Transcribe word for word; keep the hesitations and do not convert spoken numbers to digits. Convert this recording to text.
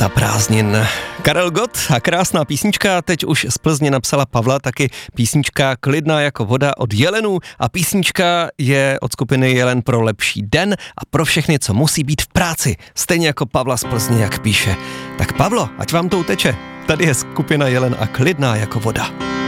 Leta prázdnin. Karel Gott a krásná písnička, teď už z Plzně napsala Pavla, taky písnička Klidná jako voda od Jelenů a písnička je od skupiny Jelen pro lepší den a pro všechny, co musí být v práci, stejně jako Pavla z Plzně, jak píše. Tak Pavlo, ať vám to uteče, tady je skupina Jelen a Klidná jako voda.